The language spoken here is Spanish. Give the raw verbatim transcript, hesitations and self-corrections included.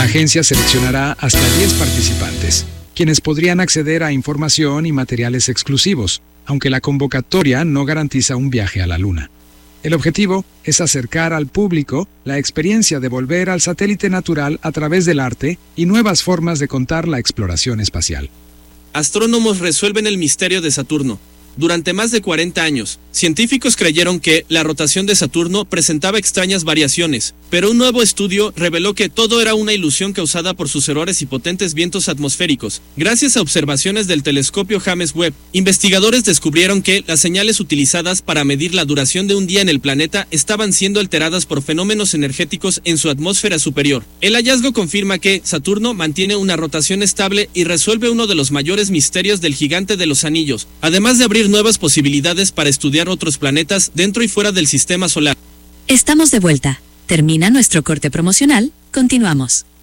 agencia seleccionará hasta diez participantes, quienes podrían acceder a información y materiales exclusivos, aunque la convocatoria no garantiza un viaje a la Luna. El objetivo es acercar al público la experiencia de volver al satélite natural a través del arte y nuevas formas de contar la exploración espacial. Astrónomos resuelven el misterio de Saturno. Durante más de cuarenta años, científicos creyeron que la rotación de Saturno presentaba extrañas variaciones, pero un nuevo estudio reveló que todo era una ilusión causada por sus errores y potentes vientos atmosféricos. Gracias a observaciones del telescopio James Webb, investigadores descubrieron que las señales utilizadas para medir la duración de un día en el planeta estaban siendo alteradas por fenómenos energéticos en su atmósfera superior. El hallazgo confirma que Saturno mantiene una rotación estable y resuelve uno de los mayores misterios del gigante de los anillos, además de abrir nuevas posibilidades para estudiar otros planetas dentro y fuera del sistema solar. Estamos de vuelta. Termina nuestro corte promocional. Continuamos.